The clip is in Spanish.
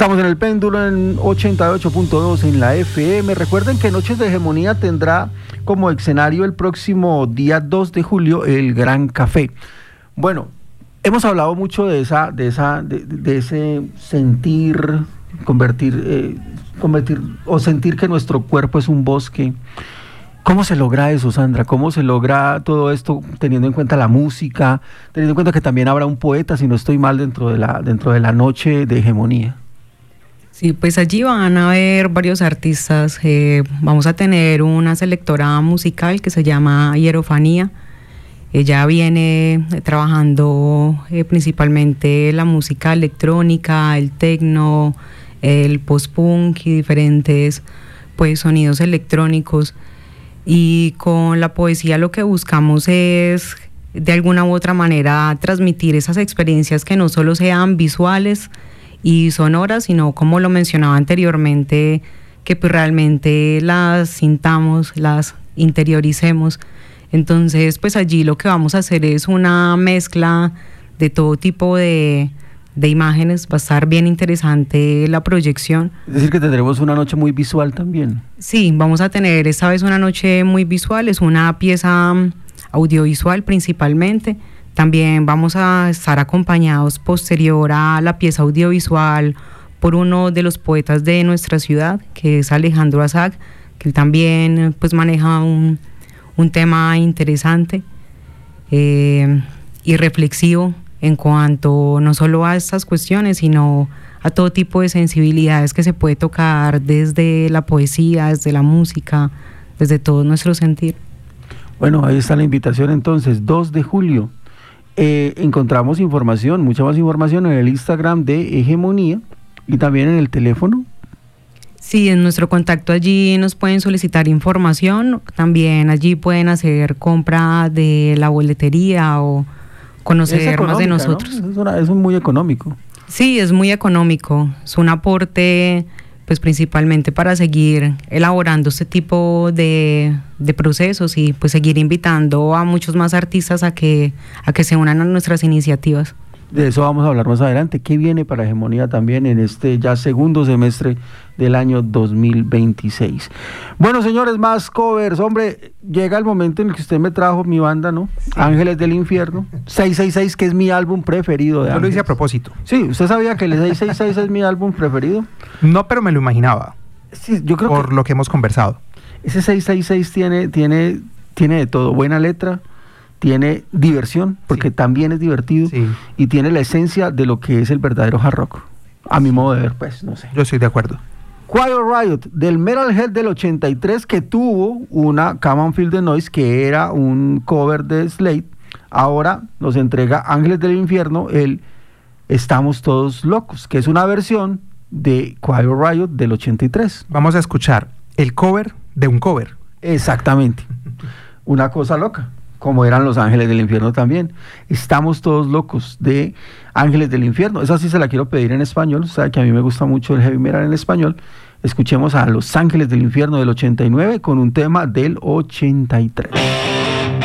Estamos en el péndulo en 88.2 en la FM. Recuerden que Noches de Hegemonía tendrá como escenario el próximo día 2 de julio el Gran Café. Bueno, hemos hablado mucho de ese sentir, convertir o sentir que nuestro cuerpo es un bosque. ¿Cómo se logra eso, Sandra? ¿Cómo se logra todo esto teniendo en cuenta la música, teniendo en cuenta que también habrá un poeta, si no estoy mal, dentro de la Noche de Hegemonía? Sí, pues allí van a haber varios artistas. Vamos a tener una selectora musical que se llama Hierofanía. Ella viene trabajando principalmente la música electrónica, el techno, el post-punk y diferentes pues sonidos electrónicos. Y con la poesía lo que buscamos es de alguna u otra manera transmitir esas experiencias que no solo sean visuales y sonoras, sino, como lo mencionaba anteriormente, que pues realmente las sintamos, las interioricemos. Entonces pues allí lo que vamos a hacer es una mezcla de todo tipo de imágenes. Va a estar bien interesante la proyección. Es decir, que tendremos una noche muy visual también. Sí, vamos a tener esta vez una noche muy visual, es una pieza audiovisual principalmente. También vamos a estar acompañados posterior a la pieza audiovisual por uno de los poetas de nuestra ciudad, que es Alejandro Azag, que él también pues maneja un tema interesante y reflexivo en cuanto no solo a estas cuestiones, sino a todo tipo de sensibilidades que se puede tocar desde la poesía, desde la música, desde todo nuestro sentir. Bueno, ahí está la invitación entonces, 2 de julio. Encontramos información, mucha más información en el Instagram de Hegemonía y también en el teléfono. Sí, en nuestro contacto allí nos pueden solicitar información, también allí pueden hacer compra de la boletería o conocer más de nosotros. ¿No? Es muy económico. Sí, es muy económico, es un aporte pues principalmente para seguir elaborando este tipo de procesos y pues seguir invitando a muchos más artistas a que se unan a nuestras iniciativas. De eso vamos a hablar más adelante. ¿Qué viene para Hegemonía también en este ya segundo semestre del año 2026? Bueno, señores, más covers. Hombre, llega el momento en el que usted me trajo mi banda, ¿no? Sí. Ángeles del Infierno, 666, que es mi álbum preferido de Yo Ángeles. lo hice a propósito. Sí, ¿usted sabía que el 666 es mi álbum preferido? No, pero me lo imaginaba. Sí, yo creo por lo que hemos conversado. Ese 666 tiene de todo, buena letra, tiene diversión, porque sí, también es divertido, sí, y tiene la esencia de lo que es el verdadero hard rock, a mi modo de ver, pues, no sé. Yo estoy de acuerdo. Quiet Riot, del Metalhead del 83, que tuvo una Come On Feel the Noise, que era un cover de Slade, ahora nos entrega Ángeles del Infierno, el Estamos Todos Locos, que es una versión de Quiet Riot del 83. Vamos a escuchar el cover de un cover. Exactamente, una cosa loca, como eran Los Ángeles del Infierno también. Estamos Todos Locos, de Ángeles del Infierno. Esa sí se la quiero pedir en español, sabe que a mí me gusta mucho el heavy metal en español. Escuchemos a Los Ángeles del Infierno del 89 con un tema del 83.